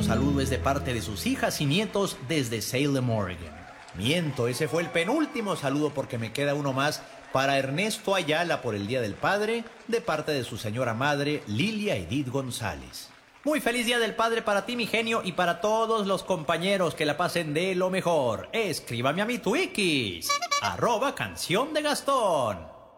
saludo es de parte de sus hijas y nietos desde Salem, Oregon. Miento, ese fue el penúltimo saludo porque me queda uno más para Ernesto Ayala por el Día del Padre, de parte de su señora madre, Lilia Edith González. Muy feliz Día del Padre para ti, mi genio, y para todos los compañeros, que la pasen de lo mejor. Escríbame a mi Twikis, @canción de Gastón.